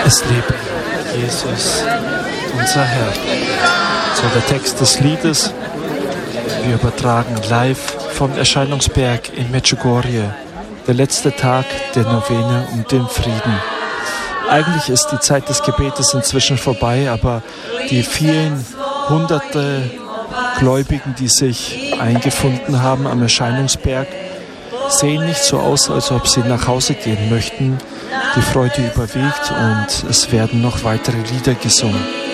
Es lebe Jesus, unser Herr. So der Text des Liedes. Wir übertragen live vom Erscheinungsberg in Medjugorje. Der letzte Tag der Novene um den Frieden. Eigentlich ist die Zeit des Gebetes inzwischen vorbei, aber die vielen hunderte Gläubigen, die sich eingefunden haben am Erscheinungsberg, sehen nicht so aus, als ob sie nach Hause gehen möchten. Die Freude überwiegt und es werden noch weitere Lieder gesungen.